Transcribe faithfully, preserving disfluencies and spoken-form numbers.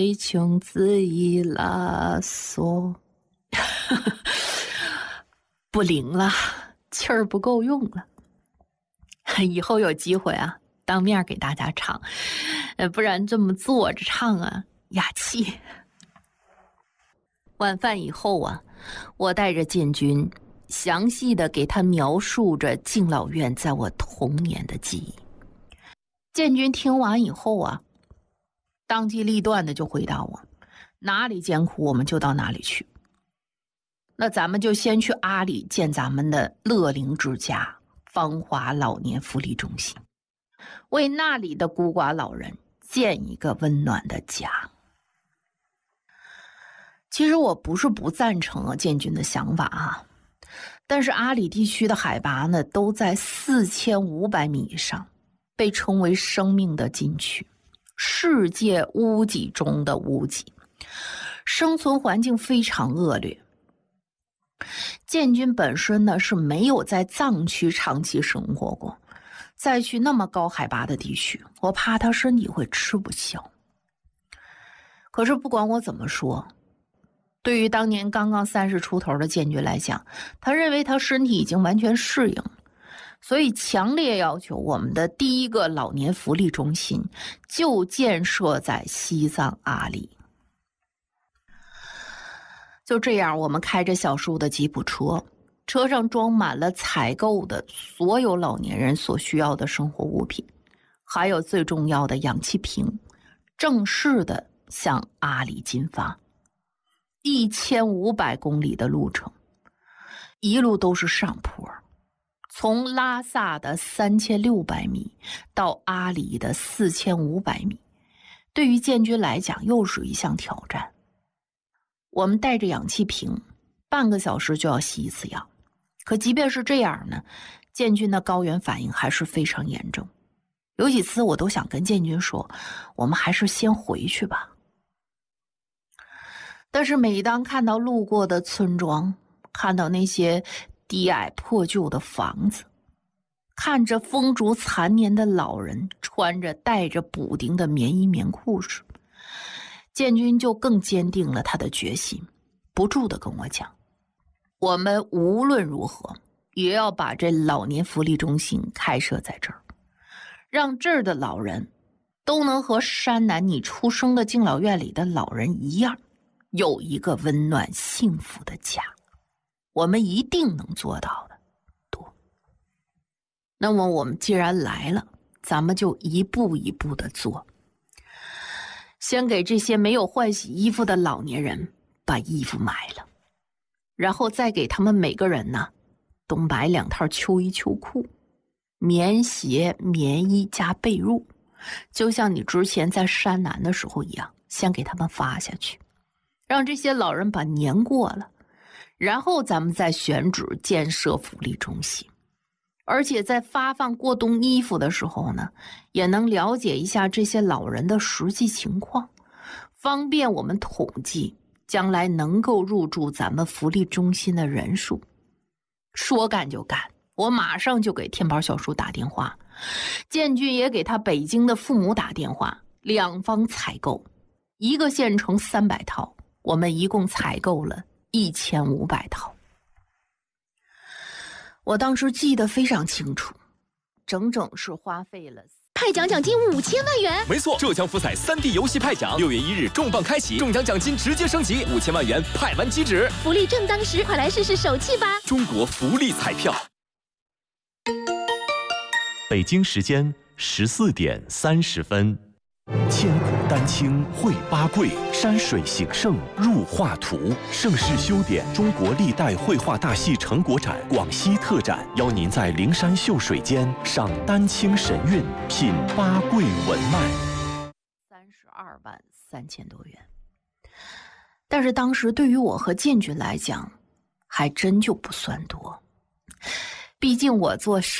为情恣意拉索，不灵了，气儿不够用了。以后有机会啊，当面给大家唱，呃，不然这么坐着唱啊，哑气。晚饭以后啊，我带着建军，详细的给他描述着敬老院在我童年的记忆。建军听完以后啊，当机立断的就回答我，哪里艰苦我们就到哪里去。那咱们就先去阿里建咱们的乐龄之家芳华老年福利中心，为那里的孤寡老人建一个温暖的家。其实我不是不赞成啊建军的想法啊，但是阿里地区的海拔呢都在四千五百米以上，被称为生命的禁区，世界屋脊中的屋脊，生存环境非常恶劣。建军本身呢是没有在藏区长期生活过，再去那么高海拔的地区，我怕他身体会吃不消。可是不管我怎么说，对于当年刚刚三十出头的建军来讲，他认为他身体已经完全适应了，所以强烈要求我们的第一个老年福利中心就建设在西藏阿里。就这样，我们开着小叔的吉普车，车上装满了采购的所有老年人所需要的生活物品，还有最重要的氧气瓶，正式的向阿里进发。一千五百公里的路程，一路都是上坡，从拉萨的三千六百米到阿里的四千五百米，对于建军来讲又是一项挑战。我们带着氧气瓶，半个小时就要吸一次氧。可即便是这样呢，建军的高原反应还是非常严重。有几次我都想跟建军说，我们还是先回去吧。但是每当看到路过的村庄，看到那些低矮破旧的房子，看着风烛残年的老人穿着带着补丁的棉衣棉裤时，建军就更坚定了他的决心，不住地跟我讲，我们无论如何也要把这老年福利中心开设在这儿，让这儿的老人都能和山南你出生的敬老院里的老人一样，有一个温暖幸福的家。我们一定能做到的。多。那么我们既然来了，咱们就一步一步的做。先给这些没有换洗衣服的老年人把衣服买了，然后再给他们每个人呢都买两套秋衣秋裤、棉鞋、棉衣加被褥，就像你之前在山南的时候一样，先给他们发下去，让这些老人把年过了，然后咱们再选址建设福利中心。而且在发放过冬衣服的时候呢，也能了解一下这些老人的实际情况，方便我们统计将来能够入住咱们福利中心的人数。说干就干，我马上就给天宝小叔打电话，建军也给他北京的父母打电话，两方采购，一个县城三百套，我们一共采购了一千五百套。我当时记得非常清楚，整整是花费了派奖奖金五千万元。 没错，浙江福彩三 D 游戏派奖，六月一日重磅开启，中奖奖金直接升级，五千万元派完即止。 福利正当时，快来试试手气吧！ 中国福利彩票。 北京时间十四点三十分。千古丹青绘八桂，山水形胜入画图。盛世修典中国历代绘画大戏成果展广西特展，邀您在灵山秀水间赏丹青神韵，品八桂文脉。 三十二万三千多元，但是当时对于我和建军来讲，还真就不算多。毕竟我做